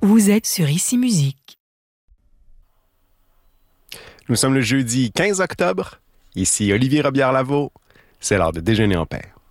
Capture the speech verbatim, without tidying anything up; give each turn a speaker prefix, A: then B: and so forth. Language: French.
A: Vous êtes sur Ici Musique.
B: Nous sommes le jeudi quinze octobre. Ici Olivier Robillard-Lavaux. C'est l'heure de déjeuner en paix.